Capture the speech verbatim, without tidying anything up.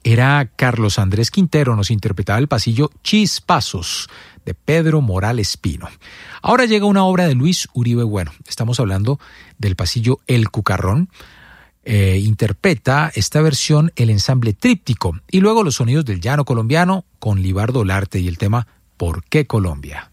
era Carlos Andrés Quintero, nos interpretaba el pasillo Chispazos de Pedro Morales Pino. Ahora llega una obra de Luis Uribe Bueno. Estamos hablando del pasillo El Cucarrón. Eh, interpreta esta versión el ensamble Tríptico y luego los sonidos del llano colombiano con Libardo Olarte y el tema ¿Por qué Colombia?